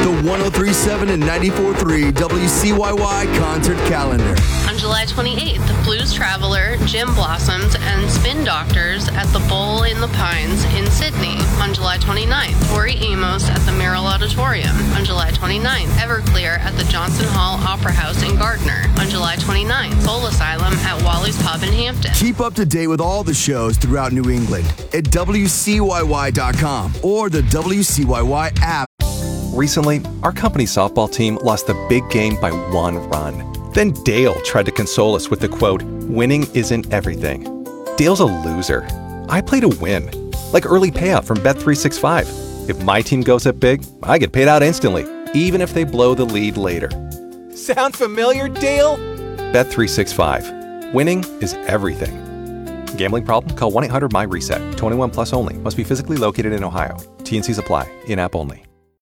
the 103.7 and 94.3 WCYY concert calendar. On July 28th, Blues Traveler, Gin Blossoms, and Spin Doctors at the Bowl in the Pines in Sydney. On July 29th, Tori Amos at the Merrill Auditorium. On July 29th, Everclear at the Johnson Hall Opera House in Gardner. On July 29th, Soul Asylum at Wally's Pub in Hampton. Keep up to date with all the shows throughout New England at WCYY.com or the WCYY app. Recently, our company's softball team lost the big game by 1 run. Then Dale tried to console us with the quote, "Winning isn't everything." Dale's a loser. I play to win, like early payout from Bet365. If my team goes up big, I get paid out instantly, even if they blow the lead later. Sound familiar, Dale? Bet365. Winning is everything. Gambling problem? Call 1-800-MY-RESET. 21 plus only. Must be physically located in Ohio. T&Cs apply. In-app only.